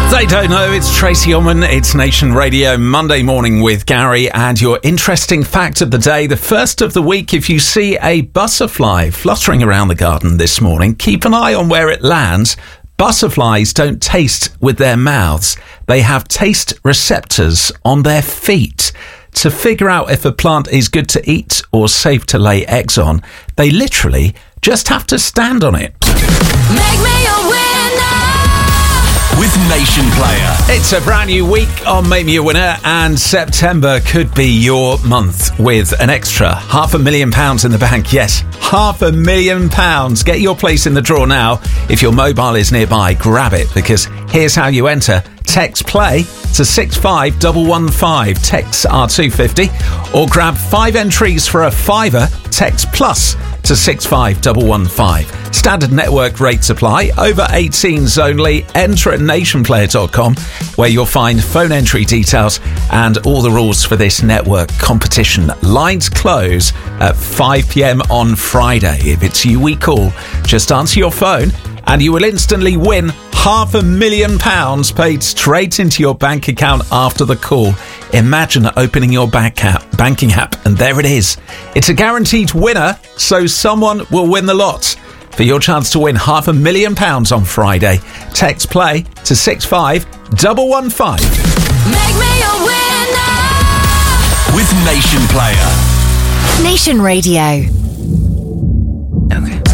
They don't know, it's Tracy Ullman, it's Nation Radio, Monday morning with Gary, and your interesting fact of the day, the first of the week. If you see a butterfly fluttering around the garden this morning, keep an eye on where it lands. Butterflies don't taste with their mouths, they have taste receptors on their feet. To figure out if a plant is good to eat or safe to lay eggs on, they literally just have to stand on it. Make me a winner with Nation Player. It's a brand new week on Make Me a Winner, and September could be your month with an extra £500,000 in the bank. Yes, £500,000. Get your place in the draw now. If your mobile is nearby, grab it, because here's how you enter. Text play to 65115. Texts are £2.50, or grab 5 entries for a £5. Text plus to 65115. Standard network rates apply. Over 18s only. Enter at nationplayer.com, where you'll find phone entry details and all the rules for this network competition. Lines close at 5 p.m. on Friday. If it's you we call, just answer your phone and you will instantly win £500,000 paid straight into your bank account after the call. Imagine opening your banking app and there it is. It's a guaranteed winner, so someone will win the lot. For your chance to win £500,000 on Friday, text play to 65115. Make me a winner with Nation Player. Nation Radio.